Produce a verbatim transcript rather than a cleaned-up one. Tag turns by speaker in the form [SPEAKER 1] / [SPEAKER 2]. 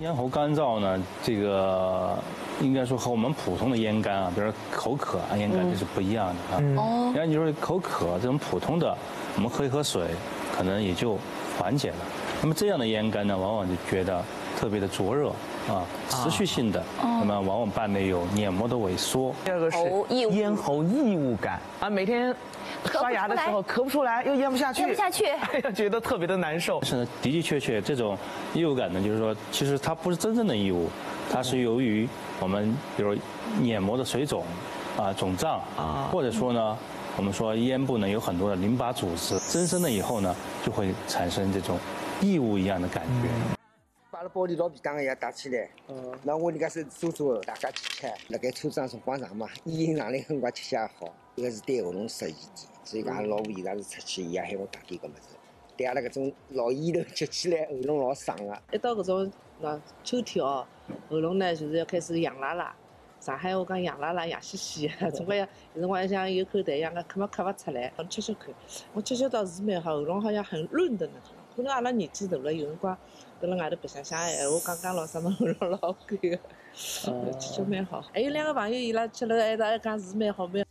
[SPEAKER 1] 咽喉干燥呢，这个应该说和我们普通的咽干啊，比如说口渴啊、咽干这是不一样的啊。哦。然后你说口渴这种普通的，我们喝一喝水，可能也就缓解了。那么这样的咽干呢，往往就觉得特别的灼热啊，持续性的，那么往往伴内有黏膜的萎缩。
[SPEAKER 2] 第二个是咽喉异物感啊，每天刷牙的时候咳不出来，又咽不下去，
[SPEAKER 3] 咽不下去，
[SPEAKER 2] 哎呀，觉得特别的难受。
[SPEAKER 1] 是的的确确，这种异物感呢，就是说，其实它不是真正的异物，它是由于我们比如黏膜的水肿啊、肿胀啊，或者说呢，我们说咽部呢有很多的淋巴组织增生了以后呢，就会产生这种异物一样的感觉。
[SPEAKER 4] 把那玻璃老皮当个要打起来，嗯，那我那个是手做大家吃吃，那个车上是广场嘛，饮上来很快吃下好，这个是对喉咙适宜的，所以讲老婆伊拉是出去，伊也喊我打点个么子，对阿拉搿种老烟头吃起来喉咙老爽个。
[SPEAKER 5] 一到搿种那秋天哦，喉咙呢就是要开始痒辣辣。上海话讲痒辣辣、痒兮兮的，总归有辰光像有口痰一样的，咳嘛咳勿出来。我吃吃看，我吃吃倒是蛮好，喉咙好像很润的那种。可能阿拉年纪大了，有辰光搁辣外头白相相闲话讲讲老啥么喉咙老干的，吃吃蛮好。还有两个朋友伊拉吃了一道还讲是蛮好蛮。